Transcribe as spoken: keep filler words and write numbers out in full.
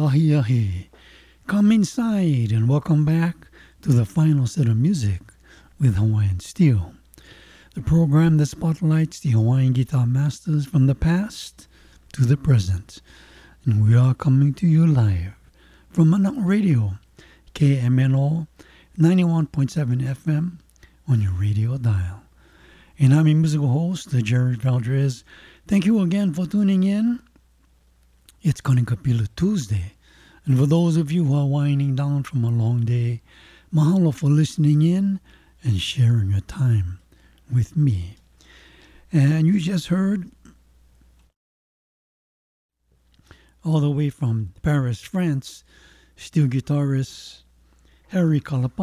ahi ahi. Come inside and welcome back to the final set of music with Hawaiian Steel, the program that spotlights the Hawaiian guitar masters from the past to the present. And we are coming to you live from Manang Radio, K M N O ninety-one point seven F M on your radio dial. And I'm your musical host, Jerry Valdez. Thank you again for tuning in. It's Kanikapila Tuesday. And for those of you who are winding down from a long day, mahalo for listening in and sharing your time with me. And you just heard, all the way from Paris, France, steel guitarist Harry Kalapa